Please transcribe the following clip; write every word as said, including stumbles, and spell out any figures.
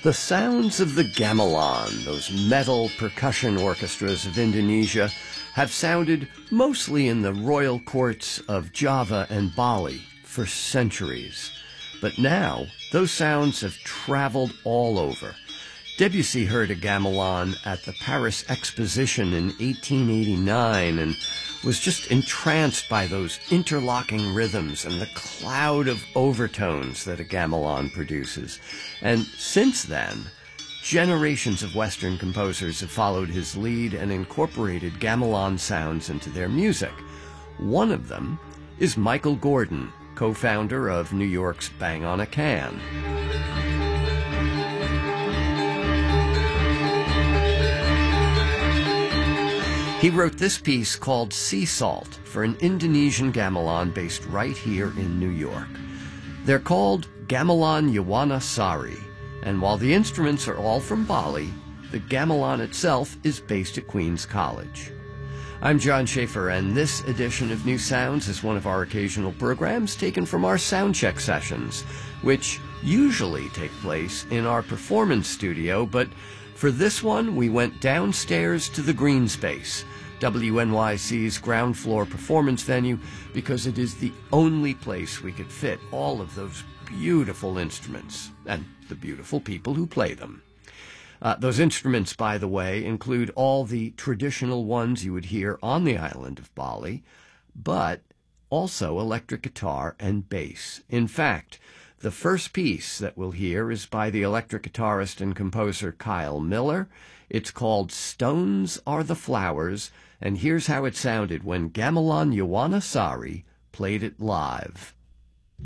The sounds of the gamelan, those metal percussion orchestras of Indonesia, have sounded mostly in the royal courts of Java and Bali for centuries. But now, those sounds have traveled all over. Debussy heard a gamelan at the Paris Exposition in eighteen eighty-nine and was just entranced by those interlocking rhythms and the cloud of overtones that a gamelan produces. And since then, generations of Western composers have followed his lead and incorporated gamelan sounds into their music. One of them is Michael Gordon, co-founder of New York's Bang on a Can. He wrote this piece called Sea Salt for an Indonesian gamelan based right here in New York. They're called Gamelan Yawana Sari, and while the instruments are all from Bali, the gamelan itself is based at Queens College. I'm John Schaefer, and this edition of New Sounds is one of our occasional programs taken from our soundcheck sessions, which usually take place in our performance studio, but for this one, we went downstairs to the Green Space, W N Y C's ground floor performance venue, because it is the only place we could fit all of those beautiful instruments and the beautiful people who play them. Uh, those instruments, by the way, include all the traditional ones you would hear on the island of Bali, but also electric guitar and bass. In fact, the first piece that we'll hear is by the electric guitarist and composer Kyle Miller. It's called Stones Are the Flowers, and here's how it sounded when Gamelan Yawana Sari played it live.